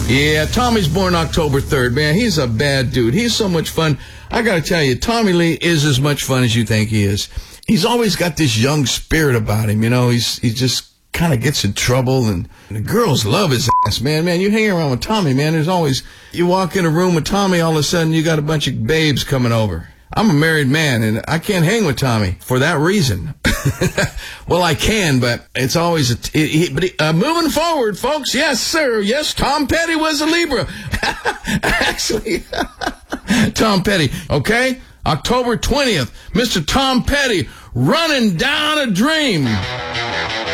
Yeah, Tommy's born October 3rd. Man, he's a bad dude. He's so much fun. I gotta tell you, Tommy Lee is as much fun as you think he is. He's always got this young spirit about him, you know. He just kind of gets in trouble, and the girls love his ass, man. Man, you hang around with Tommy, man, there's always, you walk in a room with Tommy, all of a sudden you got a bunch of babes coming over. I'm a married man, and I can't hang with Tommy for that reason. Well, I can, but it's always moving forward, folks. Yes, sir. Yes, Tom Petty was a Libra. Actually, Tom Petty. Okay, October 20th, Mr. Tom Petty, Running Down a Dream.